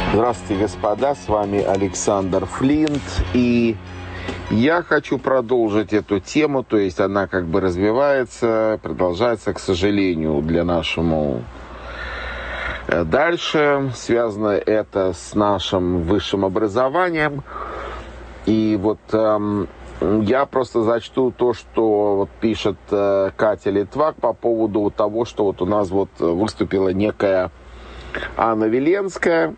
Здравствуйте, господа, с вами Александр Флинт, и я хочу продолжить эту тему, то есть она как бы развивается, продолжается, к сожалению, для нашему дальше. Связано это с нашим высшим образованием, и вот я просто зачту то, что вот пишет Катя Литвак по поводу того, что вот у нас вот выступила некая Анна Веленская.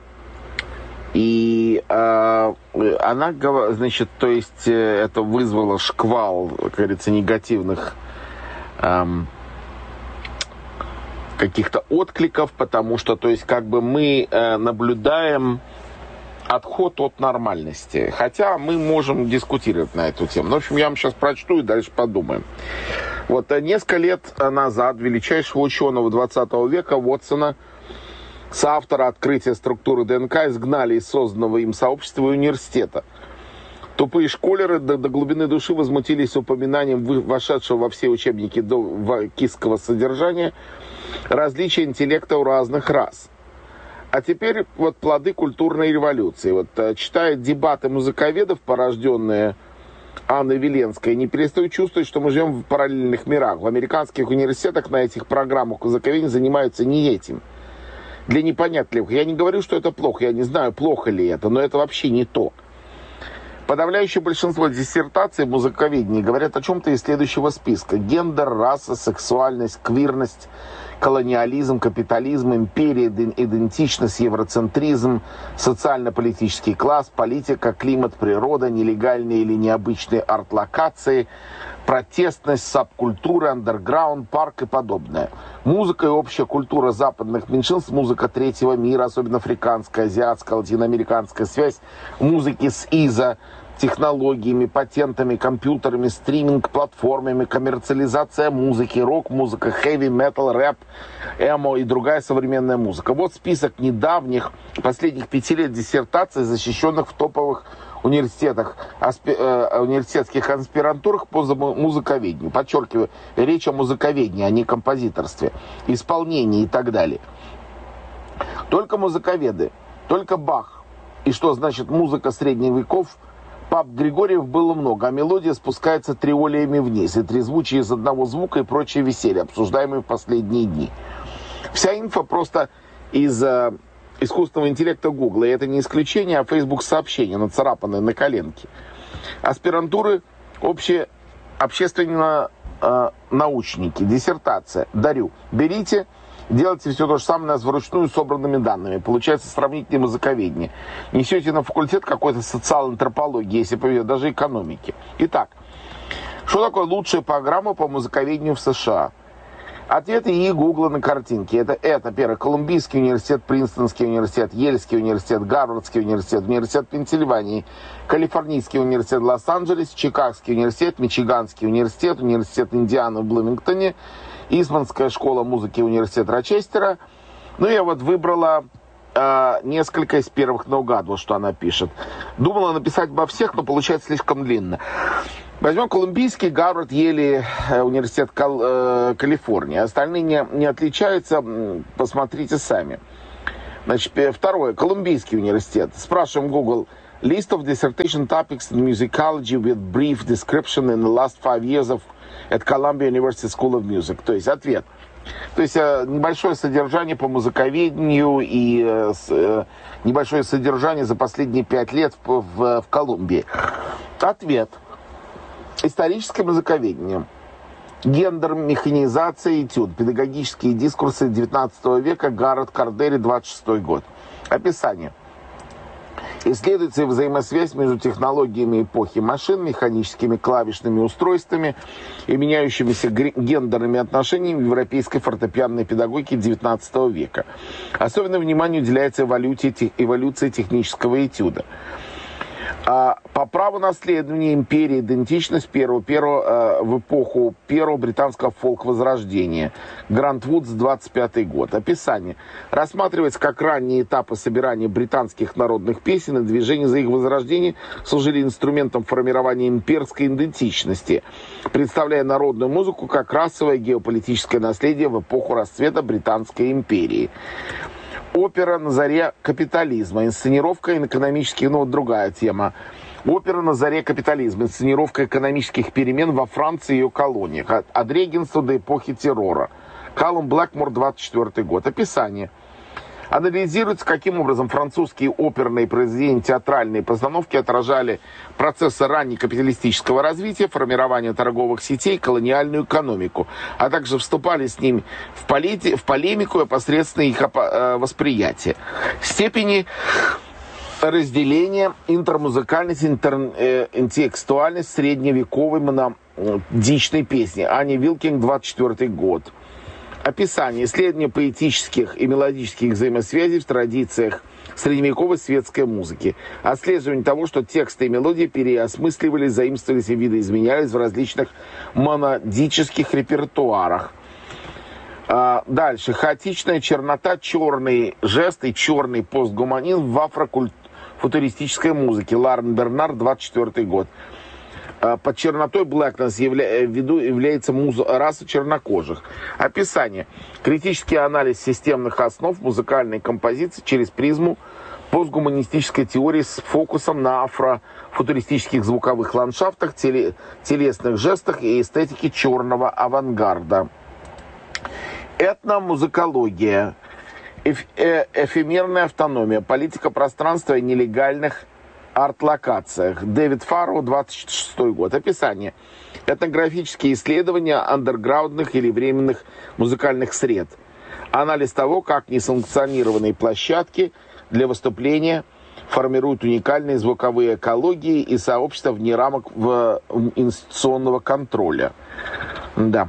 И она, значит, то есть это вызвало шквал, как говорится, негативных каких-то откликов, потому что, то есть, как бы мы наблюдаем отход от нормальности. Хотя мы можем дискутировать на эту тему. Ну, в общем, я вам сейчас прочту и дальше подумаем. Вот несколько лет назад величайшего ученого 20 века Уотсона, соавтора открытия структуры ДНК, изгнали из созданного им сообщества и университета. Тупые школеры до глубины души возмутились упоминанием вошедшего во все учебники кистского содержания различия интеллекта у разных рас. А теперь вот плоды культурной революции. Вот читая дебаты музыковедов, порожденные Анной Веленской, не перестаю чувствовать, что мы живем в параллельных мирах. В американских университетах на этих программах музыковедения занимаются не этим. Для непонятливых. Я не говорю, что это плохо. Я не знаю, плохо ли это, но это вообще не то. Подавляющее большинство диссертаций в музыковедении говорят о чем-то из следующего списка. Гендер, раса, сексуальность, квирность, колониализм, капитализм, империя, идентичность, евроцентризм, социально-политический класс, политика, климат, природа, нелегальные или необычные арт-локации, протестность, сабкультура, андерграунд, парк и подобное. Музыка и общая культура западных меньшинств, музыка третьего мира, особенно африканская, азиатская, латиноамериканская связь, музыки с ИЗО, технологиями, патентами, компьютерами, стриминг, платформами, коммерциализация музыки, рок-музыка, хэви, метал, рэп, эмо и другая современная музыка. Вот список недавних, последних 5 лет диссертаций, защищенных в топовых университетах, университетских аспирантурах по музыковедению. Подчеркиваю, речь о музыковедении, а не композиторстве, исполнении и так далее. Только музыковеды, только Бах. И что значит музыка средних веков? Пап Григорьев было много, а мелодия спускается триолиями вниз, и трезвучие из одного звука и прочее веселье, обсуждаемые в последние дни. Вся инфа просто из искусственного интеллекта Гугла, и это не исключение, а Facebook-сообщения, нацарапанные на коленке. Аспирантуры общественно-научники, диссертация, дарю. Берите, делайте все то же самое, нас вручную собранными данными. Получается сравнительное музыковедение. Несете на факультет какой-то социал-антропологии, если повезет, даже экономики. Итак, что такое лучшая программа по музыковедению в США? Ответы и Гугла на картинке. Это первое. Колумбийский университет, Принстонский университет, Ельский университет, Гарвардский университет, университет Пенсильвании, Калифорнийский университет Лос-Анджелес, Чикагский университет, Мичиганский университет, университет Индианы в Блумингтоне, Исманская школа музыки, университет Рочестера. Ну, я вот выбрала несколько из первых наугад, вот что она пишет. Думала написать обо всех, но получается слишком длинно. Возьмем Колумбийский, Гарвард, Йели, университет Калифорния. Остальные не отличаются, посмотрите сами. Значит, второе, Колумбийский университет. Спрашиваем Google. List of dissertation topics in musicology with brief description in the last 5 years at Columbia University School of Music. То есть ответ. То есть небольшое содержание по музыковедению и небольшое содержание за последние 5 лет в Колумбии. Ответ. Историческое музыковедение. Гендер, механизация, этюд. Педагогические дискурсы 19 века. Гаррет Кардери, 26 год. Описание. Исследуется взаимосвязь между технологиями эпохи машин, механическими клавишными устройствами и меняющимися гендерными отношениями в европейской фортепианной педагогике XIX века. Особенное внимание уделяется эволюции технического этюда. По праву наследования империи идентичность в эпоху первого британского фолк-возрождения. Грант Вудс, 25 год. Описание. Рассматривается как ранние этапы собирания британских народных песен и движения за их возрождение служили инструментом формирования имперской идентичности, представляя народную музыку как расовое геополитическое наследие в эпоху расцвета Британской империи. Опера на заре капитализма. Инсценировка экономических... Ну, вот другая тема. Опера на заре капитализма. Инсценировка экономических перемен во Франции и ее колониях. От регенства до эпохи террора. Калум Блэкмор, 24 год. Описание. Анализируется, каким образом французские оперные произведения, театральные постановки отражали процессы раннекапиталистического развития, формирование торговых сетей, колониальную экономику, а также вступали с ними в полемику и опосредственно их восприятие. Степени разделения, интермузыкальность, интертекстуальность средневековой монодичной песни. Ани Вилкинг, 24 год. Описание. Исследование поэтических и мелодических взаимосвязей в традициях средневековой светской музыки. Отслеживание того, что тексты и мелодии переосмысливались, заимствовались и видоизменялись в различных монодических репертуарах. Дальше. Хаотичная чернота, черный жест и черный постгуманизм в афрофутуристической музыке. Ларен Бернар, 24 год. Под чернотой blackness является раса чернокожих. Описание. Критический анализ системных основ музыкальной композиции через призму постгуманистической теории с фокусом на афрофутуристических звуковых ландшафтах, телесных жестах и эстетике черного авангарда. Этномузыкология. Эфемерная автономия. Политика пространства и нелегальных арт-локациях. Дэвид Фарроу, 26 год. Описание. Этнографические исследования андерграундных или временных музыкальных сред. Анализ того, как несанкционированные площадки для выступления формируют уникальные звуковые экологии и сообщества вне рамок институционного контроля. Да.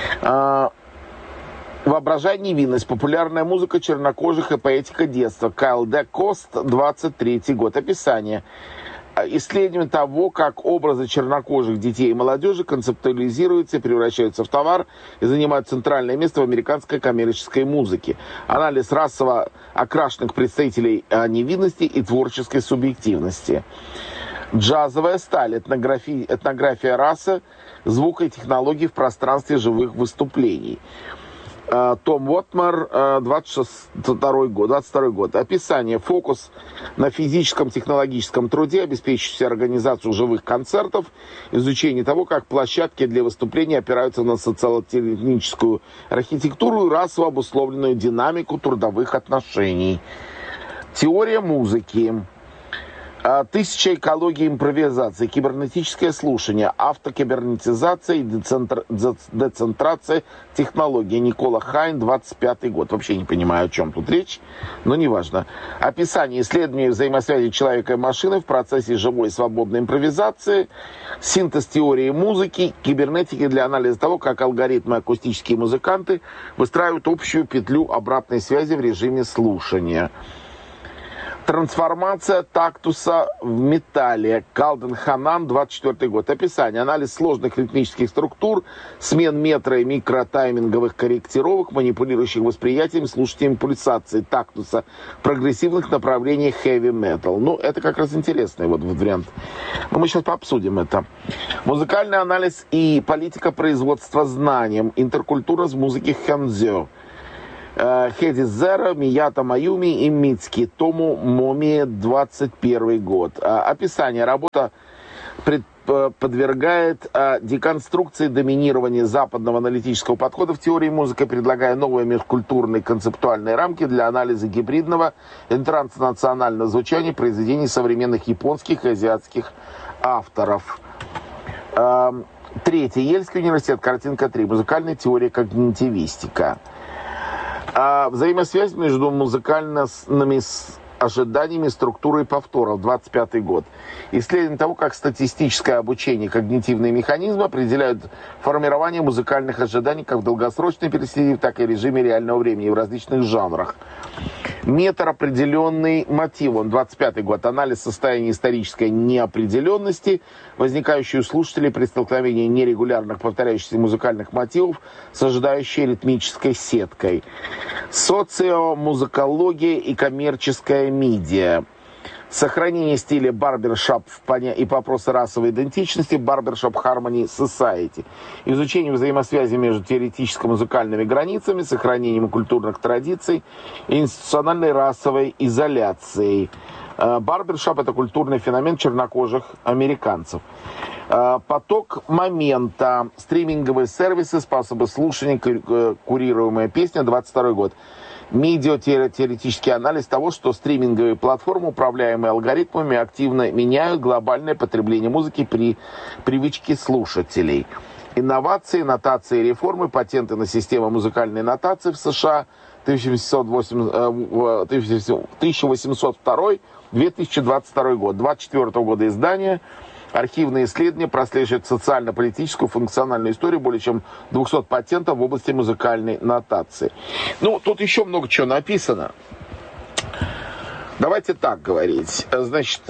Воображение, невинность, популярная музыка чернокожих и поэтика детства. Кайл Д. Кост, 23 год. Описание. Исследование того, как образы чернокожих детей и молодежи концептуализируются и превращаются в товар и занимают центральное место в американской коммерческой музыке. Анализ расово окрашенных представителей невинности и творческой субъективности. Джазовая сталь. Этнография расы, звука и технологий в пространстве живых выступлений. Том Уотмар, 22 год. Описание. Фокус на физическом технологическом труде, обеспечивающий организацию живых концертов, изучение того, как площадки для выступления опираются на социально-техническую архитектуру и расово обусловленную динамику трудовых отношений. Теория музыки. Тысяча экологий импровизации, кибернетическое слушание, автокибернетизация и децентрация технологий. Никола Хайн, 25 год. Вообще не понимаю, о чем тут речь, но неважно. Описание исследования взаимосвязи человека и машины в процессе живой свободной импровизации, синтез теории музыки, кибернетики для анализа того, как алгоритмы и акустические музыканты выстраивают общую петлю обратной связи в режиме слушания. Трансформация тактуса в металле. Калден Ханан, 24 год. Описание. Анализ сложных ритмических структур, смен метро- и микротайминговых корректировок, манипулирующих восприятием, слушателями пульсации тактуса в прогрессивных направлениях heavy metal. Ну, это как раз интересный вот вариант. Но мы сейчас пообсудим это. Музыкальный анализ и политика производства знанием. Интеркультура с музыки Хэнзё. Хеди Зера, Мията Маюми и Мицки. Тому Моми, 21 год. Описание. Работа подвергает деконструкции доминирования западного аналитического подхода в теории музыки, предлагая новые межкультурные концептуальные рамки для анализа гибридного и транснационального звучания произведений современных японских и азиатских авторов. Третий. Ельский университет. Картинка 3. Музыкальная теория когнитивистика. Взаимосвязь между музыкальными ожиданиями, структурой повторов, 25 год. Исследование того, как статистическое обучение и когнитивные механизмы определяют формирование музыкальных ожиданий как в долгосрочной перспективе, так и в режиме реального времени в различных жанрах. Метр определенный мотив, 25 год. Анализ состояния исторической неопределенности, возникающей у слушателей при столкновении нерегулярных повторяющихся музыкальных мотивов с ожидающей ритмической сеткой. Социомузыкология и коммерческая медиа. Сохранение стиля барбершоп и вопросы расовой идентичности, Barbershop Harmony Society. Изучение взаимосвязи между теоретическо-музыкальными границами, сохранением культурных традиций и институциональной расовой изоляцией. Барбершоп – это культурный феномен чернокожих американцев. Поток момента, стриминговые сервисы, способы слушания, курируемая песня, 22 год. Медиа-теоретический анализ того, что стриминговые платформы, управляемые алгоритмами, активно меняют глобальное потребление музыки при привычке слушателей. Инновации, нотации и реформы, патенты на систему музыкальной нотации в США 1802-2022 год, 24 года издания. Архивные исследования прослеживают социально-политическую функциональную историю более чем 200 патентов в области музыкальной нотации. Ну, тут еще много чего написано. Давайте так говорить. Значит,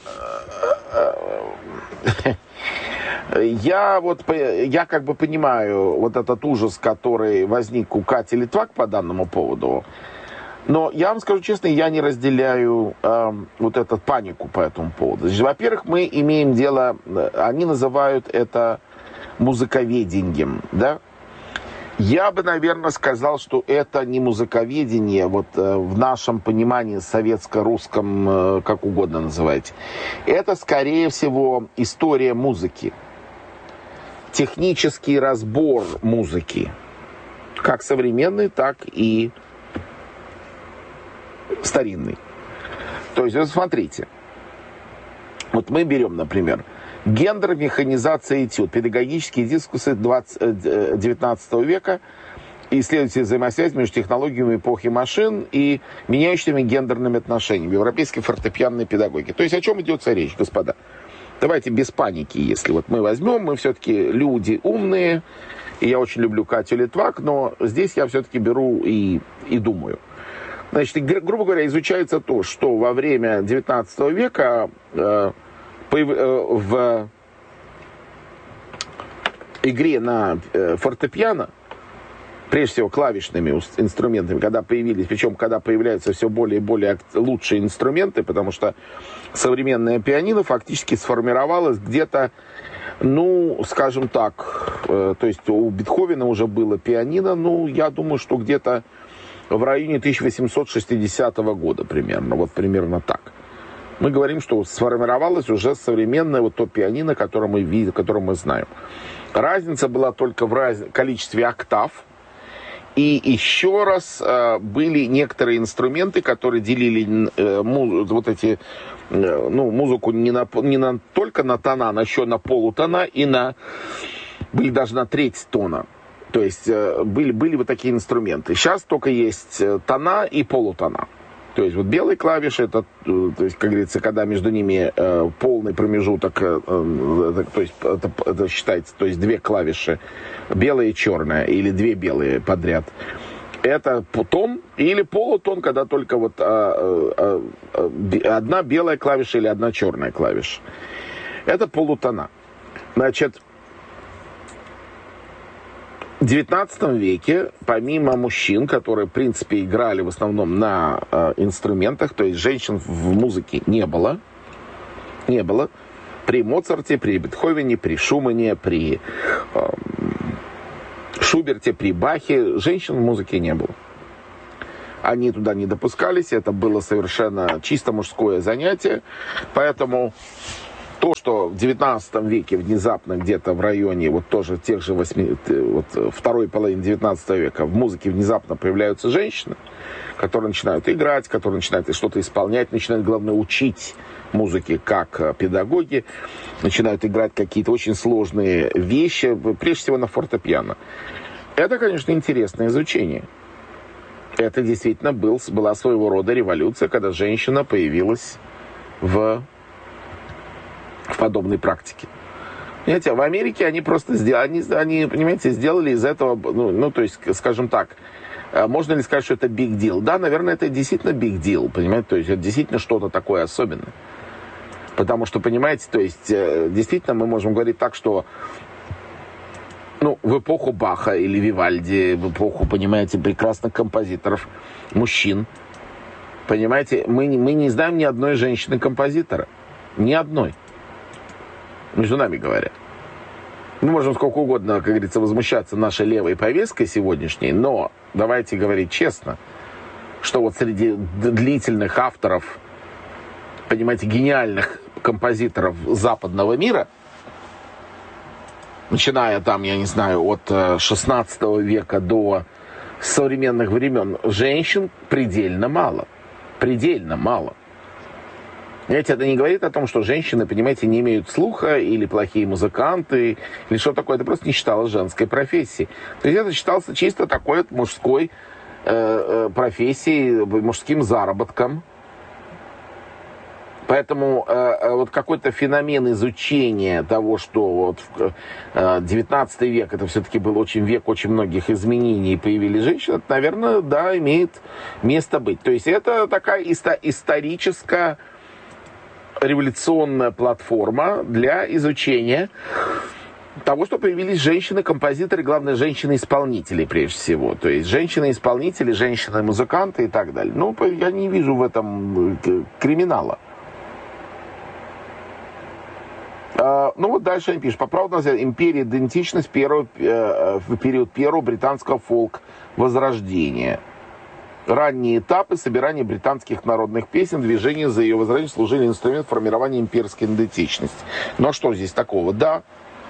я как бы понимаю вот этот ужас, который возник у Кати Литвак по данному поводу. Но я вам скажу честно, я не разделяю вот эту панику по этому поводу. Значит, во-первых, мы имеем дело, они называют это музыковедением, да? Я бы, наверное, сказал, что это не музыковедение, вот в нашем понимании советско-русском, как угодно называйте. Это, скорее всего, история музыки. Технический разбор музыки. Как современной, так и старинный. То есть, вот смотрите. Вот мы берем, например, гендер, механизация, этюд, педагогические дискуссии 19 века, исследователи взаимосвязи между технологиями эпохи машин и меняющими гендерными отношениями в европейской фортепианной педагогике. То есть, о чем идет речь, господа? Давайте без паники, если вот мы возьмем, мы все-таки люди умные, и я очень люблю Катю Литвак, но здесь я все-таки беру и думаю. Значит, грубо говоря, изучается то, что во время 19 века в игре на фортепиано, прежде всего клавишными инструментами, когда появились, причем когда появляются все более и более лучшие инструменты, потому что современное пианино фактически сформировалось где-то, ну, скажем так, то есть у Бетховена уже было пианино, ну, я думаю, что где-то в районе 1860 года примерно, вот примерно так. Мы говорим, что сформировалось уже современное вот то пианино, которое мы видим, которое мы знаем. Разница была только в количестве октав. И еще раз были некоторые инструменты, которые делили вот эти, ну, музыку не только на тона, но еще на полутона и были даже на треть тона. То есть были вот такие инструменты. Сейчас только есть тона и полутона. То есть вот белые клавиши, это, то есть, как говорится, когда между ними полный промежуток, то есть это считается, то есть две клавиши, белая и черная, или две белые подряд. Это тон или полутон, когда только вот одна белая клавиша или одна черная клавиша. Это полутона. Значит, в XIX веке, помимо мужчин, которые, в принципе, играли в основном на инструментах, то есть женщин в музыке не было. При Моцарте, при Бетховене, при Шумане, при Шуберте, при Бахе женщин в музыке не было. Они туда не допускались, это было совершенно чисто мужское занятие, поэтому то, что в 19 веке внезапно где-то в районе вот тоже тех же второй половины 19 века в музыке внезапно появляются женщины, которые начинают играть, которые начинают что-то исполнять, начинают, главное, учить музыке как педагоги, начинают играть какие-то очень сложные вещи, прежде всего на фортепиано. Это, конечно, интересное изучение. Это действительно была своего рода революция, когда женщина появилась в подобной практике. Понимаете, в Америке они просто понимаете, сделали из этого, ну, то есть, скажем так, можно ли сказать, что это big deal? Да, наверное, это действительно big deal, понимаете, то есть, это действительно что-то такое особенное. Потому что, понимаете, то есть, действительно, мы можем говорить так, что, ну, в эпоху Баха или Вивальди, в эпоху, понимаете, прекрасных композиторов, мужчин, Понимаете, мы не знаем ни одной женщины-композитора. Ни одной. Между нами говоря. Мы можем сколько угодно, как говорится, возмущаться нашей левой повесткой сегодняшней, но давайте говорить честно, что вот среди длительных авторов, понимаете, гениальных композиторов западного мира, начиная там, я не знаю, от 16 века до современных времен, женщин предельно мало. Предельно мало. Знаете, это не говорит о том, что женщины, понимаете, не имеют слуха или плохие музыканты, или что такое. Это просто не считалось женской профессией. То есть это считался чисто такой вот мужской профессией, мужским заработком. Поэтому вот какой-то феномен изучения того, что вот 19 век, это все-таки был очень век очень многих изменений, и появились женщины, это, наверное, да, имеет место быть. То есть это такая историческая революционная платформа для изучения того, что появились женщины-композиторы, главное, женщины-исполнители, прежде всего. То есть женщины-исполнители, женщины-музыканты и так далее. Ну, я не вижу в этом криминала. Ну вот дальше они пишут. По праву назвать империя идентичность в период первого британского фолк-возрождения. Ранние этапы собирания британских народных песен, движения за ее возрождение служили инструментом формирования имперской идентичности. Ну а что здесь такого? Да.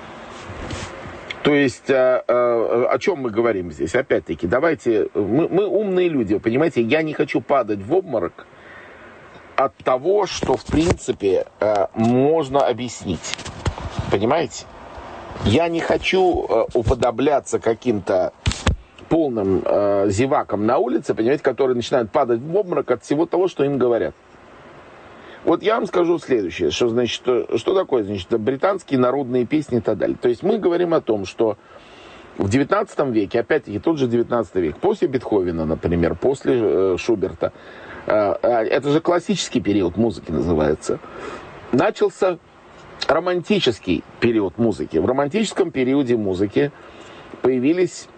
То есть о чем мы говорим здесь? Опять-таки, давайте, мы умные люди, понимаете, я не хочу падать в обморок от того, что, в принципе, можно объяснить. Понимаете? Я не хочу уподобляться каким-то полным зевакам на улице, понимаете, которые начинают падать в обморок от всего того, что им говорят. Вот я вам скажу следующее, что значит, что такое, значит, британские народные песни и так далее. То есть мы говорим о том, что в 19 веке, опять-таки, тот же 19 век, после Бетховена, например, после Шуберта, это же классический период музыки называется, начался романтический период музыки. В романтическом периоде музыки появились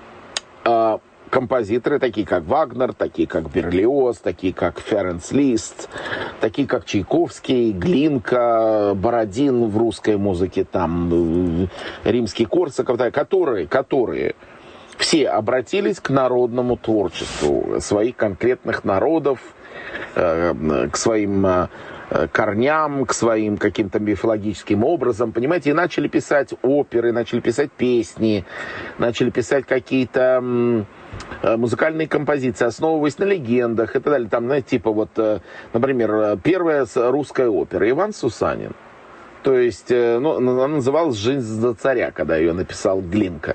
композиторы, такие как Вагнер, такие как Берлиоз, такие как Ференц Лист, такие как Чайковский, Глинка, Бородин в русской музыке, там Римский-Корсаков, которые все обратились к народному творчеству своих конкретных народов, к своим корням, к своим каким-то мифологическим образом, понимаете, и начали писать оперы, начали писать песни, начали писать какие-то музыкальные композиции, основываясь на легендах и так далее. Там, знаете, типа вот, например, первая русская опера «Иван Сусанин». То есть, она называлась «Жизнь за царя», когда ее написал Глинка.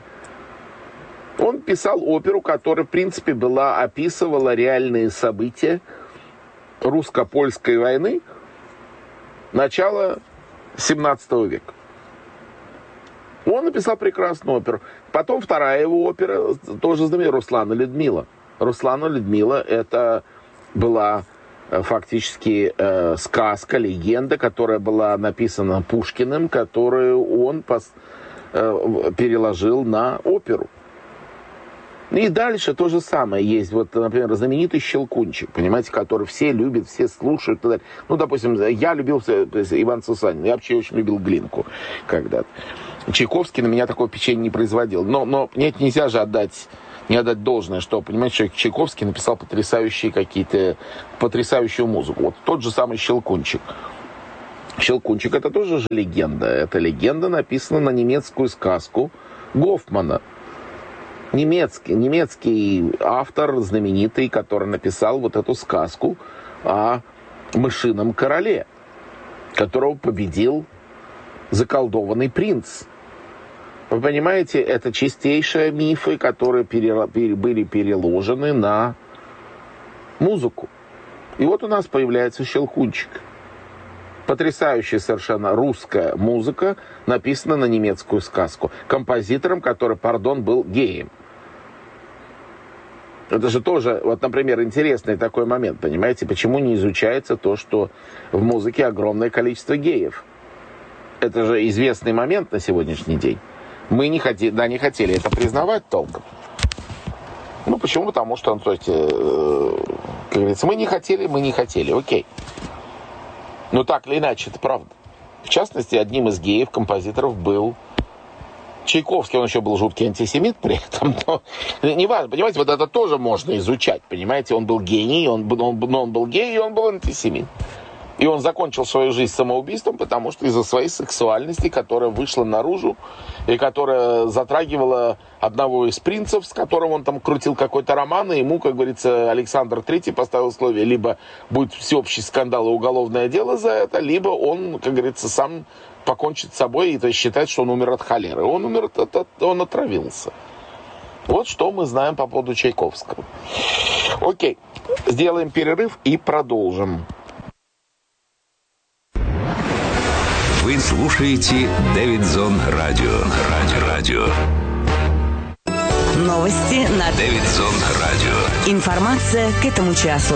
Он писал оперу, которая, в принципе, описывала реальные события русско-польской войны начала 17 века. Он написал прекрасную оперу. Потом вторая его опера, тоже знаменитая, «Руслан и Людмила». «Руслан и Людмила» это была фактически сказка, легенда, которая была написана Пушкиным, которую он переложил на оперу. И дальше то же самое есть. Вот, например, знаменитый «Щелкунчик», понимаете, который все любят, все слушают. И так далее. Ну, допустим, я любил Иван Сусанин, я вообще очень любил Глинку когда-то. Чайковский на меня такого впечатления не производил. Но нет, нельзя же не отдать должное, что, понимаете, Чайковский написал потрясающую музыку. Вот тот же самый «Щелкунчик». «Щелкунчик» — это тоже же легенда. Эта легенда написана на немецкую сказку Гофмана. Немецкий автор знаменитый, который написал вот эту сказку о мышином короле, которого победил заколдованный принц. Вы понимаете, это чистейшие мифы, которые были переложены на музыку. И вот у нас появляется «Щелкунчик». Потрясающая совершенно русская музыка, написана на немецкую сказку. Композитором, который, был геем. Это же тоже, вот, например, интересный такой момент, понимаете, почему не изучается то, что в музыке огромное количество геев. Это же известный момент на сегодняшний день. Мы не хотели это признавать толком. Ну, почему? Потому что, Как говорится, мы не хотели, окей. Но так или иначе, это правда. В частности, одним из геев-композиторов был Чайковский. Он еще был жуткий антисемит при этом. Но неважно, понимаете, вот это тоже можно изучать, понимаете. Он был гений, он был гей, и он был антисемит. И он закончил свою жизнь самоубийством, потому что из-за своей сексуальности, которая вышла наружу, и которая затрагивала одного из принцев, с которым он там крутил какой-то роман, и ему, как говорится, Александр III поставил условие: либо будет всеобщий скандал и уголовное дело за это, либо он, как говорится, сам покончит с собой и то есть считает, что он умер от холеры. Он отравился. Вот что мы знаем по поводу Чайковского. Окей, сделаем перерыв и продолжим. Вы слушаете Дэвидсон Радио. Новости на Дэвидсон Радио. Информация к этому часу.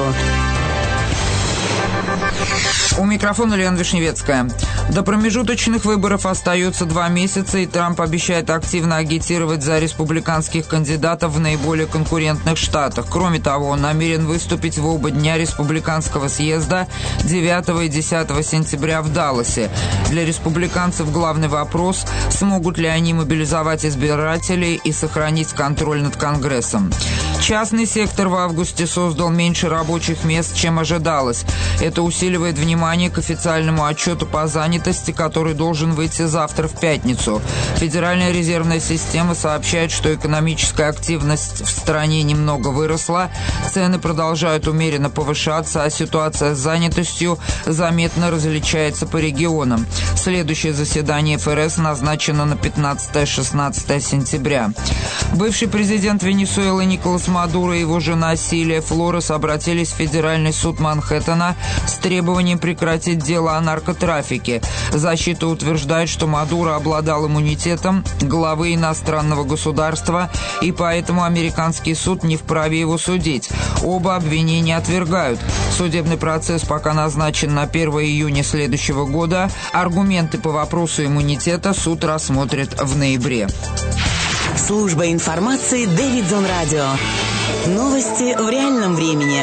У микрофона Лена Вишневецкая. До промежуточных выборов остается 2 месяца, и Трамп обещает активно агитировать за республиканских кандидатов в наиболее конкурентных штатах. Кроме того, он намерен выступить в оба дня республиканского съезда 9 и 10 сентября в Далласе. Для республиканцев главный вопрос – смогут ли они мобилизовать избирателей и сохранить контроль над Конгрессом. Частный сектор в августе создал меньше рабочих мест, чем ожидалось. Это усиливает внимание к официальному отчету по занятости, который должен выйти завтра в пятницу. Федеральная резервная система сообщает, что экономическая активность в стране немного выросла, цены продолжают умеренно повышаться, а ситуация с занятостью заметно различается по регионам. Следующее заседание ФРС назначено на 15-16 сентября. Бывший президент Венесуэлы Николас Мадуро и его жена Силия Флорес обратились в Федеральный суд Манхэттена с требованием прекратить дело о наркотрафике. Защита утверждает, что Мадуро обладал иммунитетом главы иностранного государства, и поэтому американский суд не вправе его судить. Оба обвинения отвергают. Судебный процесс пока назначен на 1 июня следующего года. Аргументы по вопросу иммунитета суд рассмотрит в ноябре. Служба информации Дэвидсон Радио. Новости в реальном времени.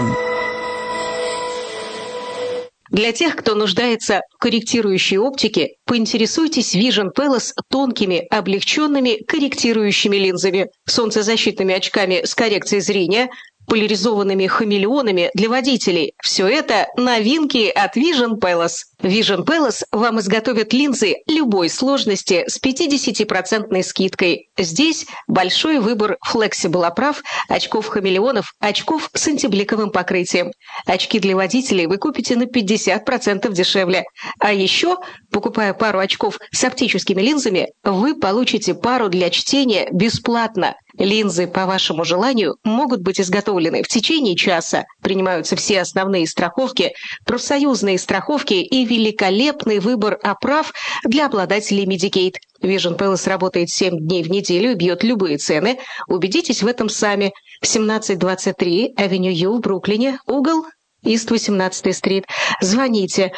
Для тех, кто нуждается в корректирующей оптике, поинтересуйтесь Vision Palace тонкими, облегченными корректирующими линзами, солнцезащитными очками с коррекцией зрения, поляризованными хамелеонами для водителей. Все это новинки от Vision Palace. Vision Palace вам изготовят линзы любой сложности с 50% скидкой. Здесь большой выбор Flexible оправ, очков-хамелеонов, очков с антибликовым покрытием. Очки для водителей вы купите на 50% дешевле. А еще, покупая пару очков с оптическими линзами, вы получите пару для чтения бесплатно. Линзы по вашему желанию могут быть изготовлены в течение часа. Принимаются все основные страховки, профсоюзные страховки и великолепный выбор оправ для обладателей Medicaid. Vision Palace работает 7 дней в неделю и бьет любые цены. Убедитесь в этом сами. 1723 Avenue U в Бруклине, угол Ист 18-й стрит. Звоните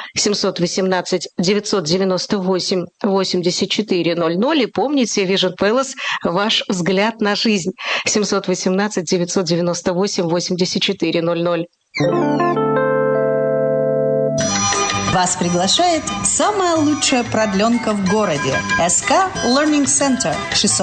718-998-8400 и помните, Vision Palace – ваш взгляд на жизнь. 718-998-8400. Вас приглашает самая лучшая продленка в городе. СК Learning Center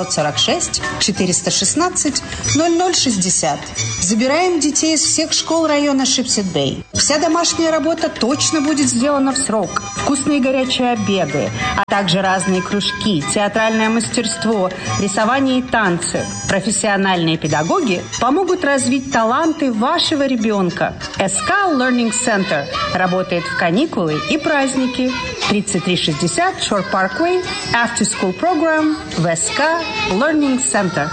646-416-0060. Забираем детей из всех школ района Шипсет-Бэй. Вся домашняя работа точно будет сделана в срок. Вкусные горячие обеды, а также разные кружки, театральное мастерство, рисование и танцы. Профессиональные педагоги помогут развить таланты вашего ребенка. СК Learning Center работает в каникулы и праздники. 3360 Shore Parkway, After School Program в СК Learning Center.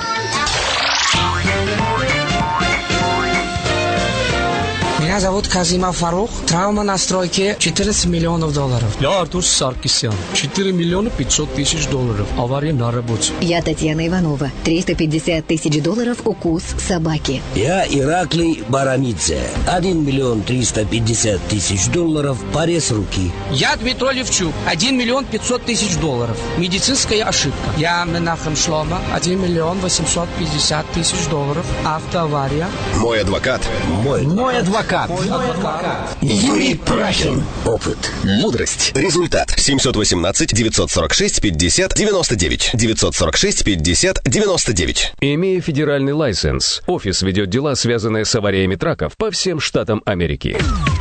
Меня зовут Казима Фарух. Травма на стройке $14 миллионов. Я Артур Саркисян. $4 миллиона 500 тысяч. Авария на работе. Я Татьяна Иванова. $350 тысяч. Укус собаки. Я Ираклий Барамидзе. $1 миллион 350 тысяч. Порез руки. Я Дмитрий Левчук. $1 миллион 500 тысяч. Медицинская ошибка. Я Менахем Шлома. $1 миллион 850 тысяч. Автоавария. Мой адвокат. Мой адвокат. адвокат. Юрий Прахин. Опыт. Мудрость. Результат. 718-946-50-99. 946-50-99. Имея федеральный лайсенс, офис ведет дела, связанные с авариями траков по всем штатам Америки.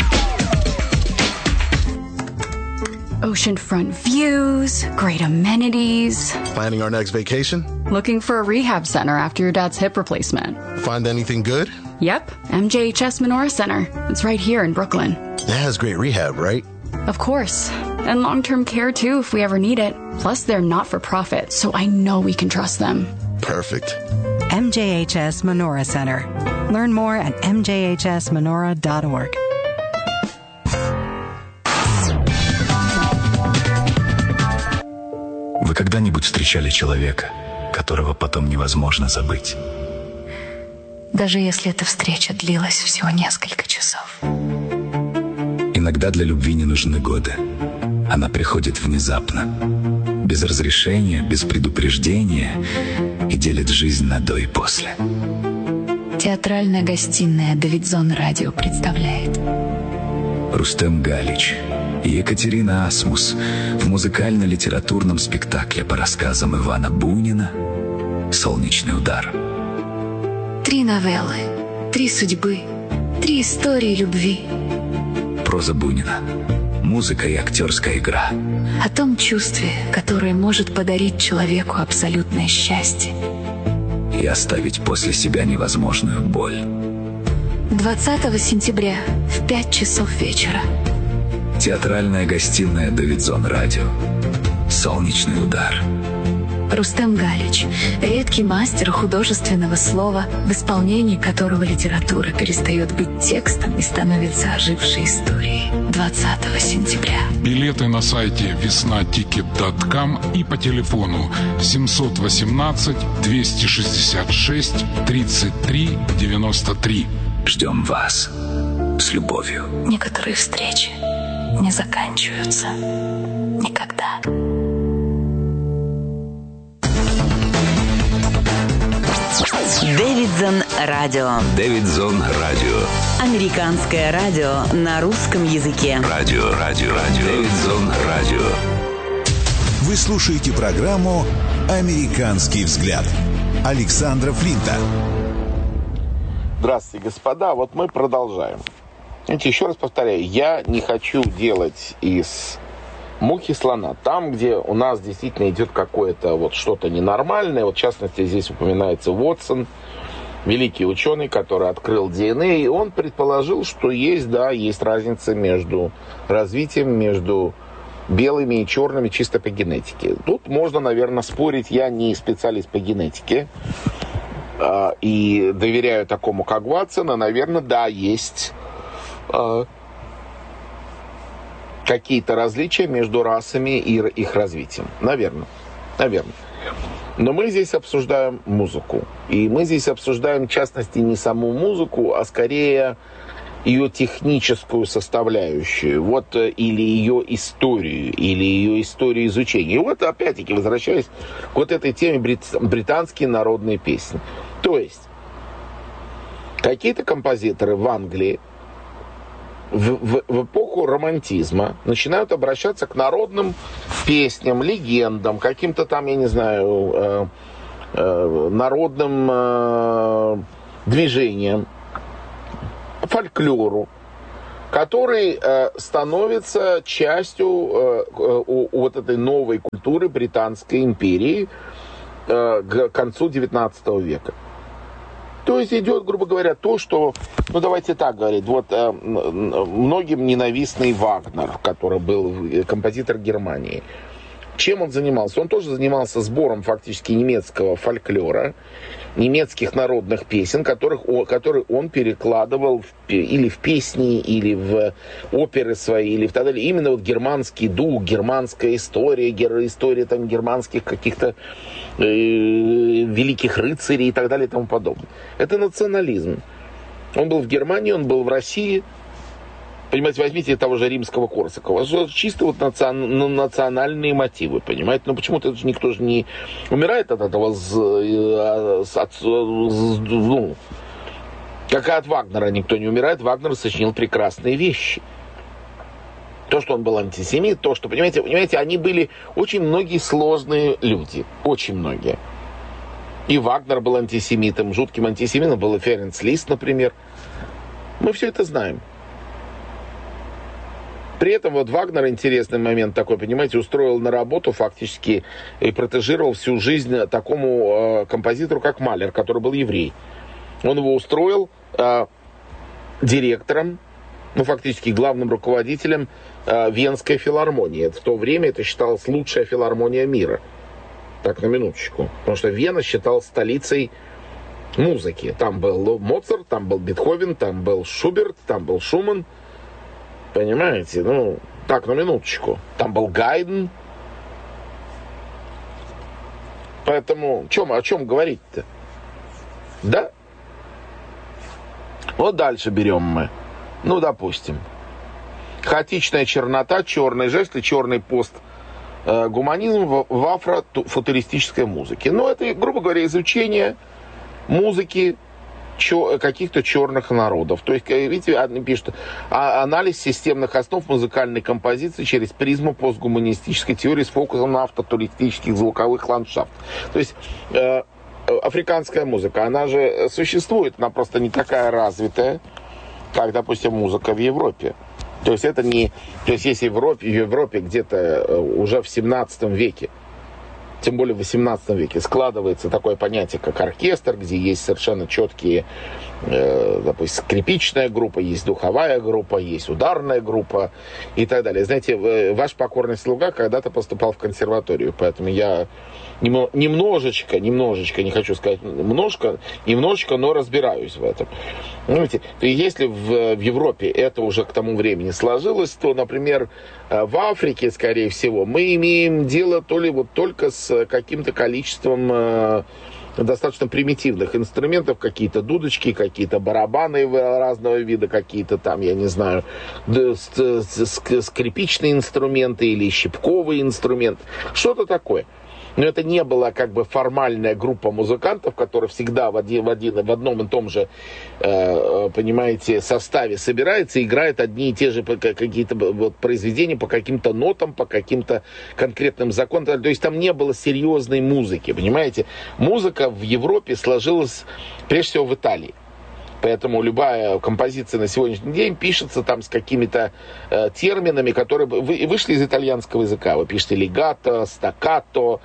Oceanfront views, great amenities. Planning our next vacation? Looking for a rehab center after your dad's hip replacement. Find anything good? Yep, MJHS Menorah Center. It's right here in Brooklyn. It has great rehab, right? Of course. And long-term care too if we ever need it. Plus they're not-for-profit, so I know we can trust them. Perfect. MJHS Menorah Center. Learn more at mjhsmenorah.org. Вы когда-нибудь встречали человека, которого потом невозможно забыть? Даже если эта встреча длилась всего несколько часов. Иногда для любви не нужны годы. Она приходит внезапно, без разрешения, без предупреждения и делит жизнь на до и после. Театральная гостиная «Давидзон Радио» представляет Рустем Галич и Екатерина Асмус в музыкально-литературном спектакле по рассказам Ивана Бунина «Солнечный удар». 3 новеллы, 3 судьбы, 3 истории любви. Проза Бунина, музыка и актерская игра. О том чувстве, которое может подарить человеку абсолютное счастье. И оставить после себя невозможную боль. 20 сентября в 5 часов вечера. Театральная гостиная «Давидзон Радио». «Солнечный удар». Рустем Галич, редкий мастер художественного слова, в исполнении которого литература перестает быть текстом и становится ожившей историей. 20 сентября. Билеты на сайте веснатикет.ком и по телефону 718-266-33-93. Ждем вас с любовью. Некоторые встречи не заканчиваются никогда. Дэвидзон Радио. Дэвидзон Радио. Американское радио на русском языке. Радио. Дэвидзон Радио. Вы слушаете программу «Американский взгляд» Александра Флинта. Здравствуйте, господа. Вот мы продолжаем. Знаете, еще раз повторяю, я не хочу делать из мухи слона. Там, где у нас действительно идет какое-то вот что-то ненормальное, вот в частности здесь упоминается Уотсон, великий ученый, который открыл ДНК, и он предположил, что есть разница между развитием, между белыми и черными чисто по генетике. Тут можно, наверное, спорить, я не специалист по генетике, и доверяю такому, как Ватсон, наверное, да, есть какие-то различия между расами и их развитием. Наверное. Но мы здесь обсуждаем музыку. И мы здесь обсуждаем, в частности, не саму музыку, а скорее ее техническую составляющую. Вот, или ее историю, или ее историю изучения. И вот, опять-таки, возвращаясь к вот этой теме британские народные песни. То есть, какие-то композиторы в Англии в эпоху романтизма начинают обращаться к народным песням, легендам, каким-то там, я не знаю, народным движениям, фольклору, который становится частью вот этой новой культуры Британской империи к концу XIX века. То есть идет, грубо говоря, то, что, ну давайте так говорить, вот многим ненавистный Вагнер, который был композитор Германии. Чем он занимался? Он тоже занимался сбором фактически немецкого фольклора, немецких народных песен, которые он перекладывал или в песни, или в оперы свои, или в так далее. Именно вот германский дух, германская история, история там германских каких-то великих рыцарей и так далее и тому подобное. Это национализм. Он был в Германии, он был в России. Понимаете, возьмите того же Римского-Корсакова. Чисто вот национальные мотивы, понимаете? Но почему-то никто же не умирает от этого Как и от Вагнера никто не умирает, Вагнер сочинил прекрасные вещи. То, что он был антисемит, то, что, понимаете, они были очень многие сложные люди. Очень многие. И Вагнер был антисемитом, жутким антисемитом был и Ференц Лист, например. Мы все это знаем. При этом вот Вагнер, интересный момент такой, понимаете, устроил на работу фактически и протежировал всю жизнь такому композитору, как Малер, который был еврей. Он его устроил директором, ну, фактически главным руководителем Венской филармонии. В то время это считалось лучшая филармония мира. Так, на минуточку. Потому что Вена считалась столицей музыки. Там был Моцарт, там был Бетховен, там был Шуберт, там был Шуман. Понимаете? Ну, так, на минуточку. Там был Гайден. Поэтому о чем говорить-то? Да? Вот дальше берем мы. Ну, допустим. Хаотичная чернота, черный жест и черный постгуманизм в афрофутуристической музыке. Ну, это, грубо говоря, изучение музыки каких-то черных народов. То есть, видите, они пишут, анализ системных основ музыкальной композиции через призму постгуманистической теории с фокусом на автотуристических звуковых ландшафтах. То есть, африканская музыка, она же существует, она просто не такая развитая, как, допустим, музыка в Европе. То есть, это не... То есть, если в Европе где-то уже в 17 веке, тем более в 18 веке, складывается такое понятие, как оркестр, где есть совершенно четкие, допустим, скрипичная группа, есть духовая группа, есть ударная группа и так далее. Знаете, ваш покорный слуга когда-то поступал в консерваторию, поэтому я немножечко, не хочу сказать немножечко, но разбираюсь в этом. Понимаете, если в Европе это уже к тому времени сложилось, то, например, в Африке, скорее всего, мы имеем дело только с каким-то количеством достаточно примитивных инструментов, какие-то дудочки, какие-то барабаны разного вида, какие-то там, я не знаю, скрипичные инструменты или щипковые инструменты, что-то такое. Но это не была как бы формальная группа музыкантов, которая всегда в одном и том же, понимаете, составе собирается и играет одни и те же какие-то произведения по каким-то нотам, по каким-то конкретным законам. То есть там не было серьезной музыки, понимаете. Музыка в Европе сложилась прежде всего в Италии. Поэтому любая композиция на сегодняшний день пишется там с какими-то терминами, которые вышли из итальянского языка. Вы пишете легато, стаккато,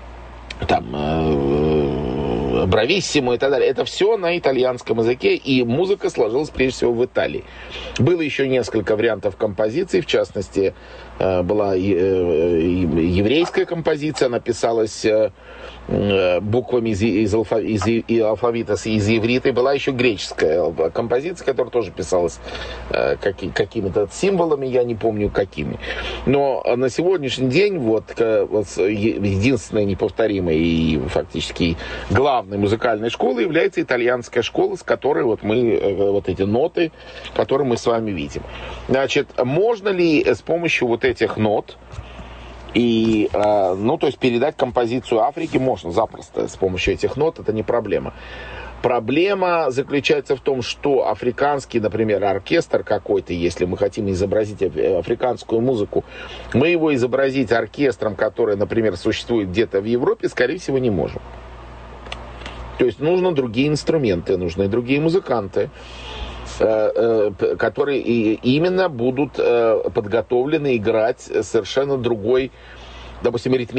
там, брависсимо и так далее. Это все на итальянском языке, и музыка сложилась прежде всего в Италии. Было еще несколько вариантов композиций, в частности, была еврейская композиция, она писалась буквами из алфавита, из иврита, и была еще греческая композиция, которая тоже писалась какими-то символами, я не помню какими. Но на сегодняшний день единственной неповторимой и фактически главной музыкальной школой является итальянская школа, с которой мы эти ноты, которые мы с вами видим. Значит, можно ли с помощью этих нот и, то есть передать композицию Африки? Можно запросто с помощью этих нот, это не проблема. Проблема заключается в том, что африканский, например, оркестр какой-то, если мы хотим изобразить африканскую музыку, мы его изобразить оркестром, который, например, существует где-то в Европе, скорее всего, не можем. То есть нужны другие инструменты, нужны другие музыканты, которые именно будут подготовлены играть совершенно другой, допустим, ритмический